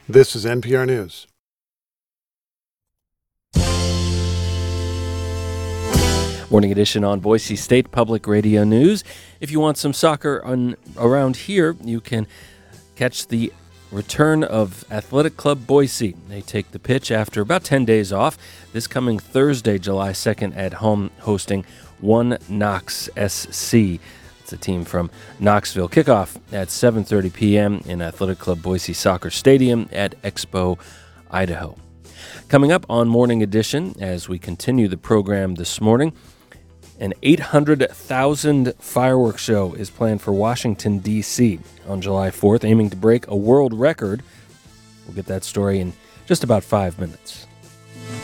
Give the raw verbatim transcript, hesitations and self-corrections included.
This is N P R News. Morning edition on Boise State Public Radio News. If you want some soccer on, around here, you can catch the return of Athletic Club Boise. They take the pitch after about ten days off this coming Thursday, July second, at home, hosting One Knox S C. It's a team from Knoxville. Kickoff at seven thirty p.m. in Athletic Club Boise Soccer Stadium at Expo, Idaho. Coming up on Morning Edition, as we continue the program this morning, an eight hundred thousand fireworks show is planned for Washington, D C on July fourth, aiming to break a world record. We'll get that story in just about five minutes.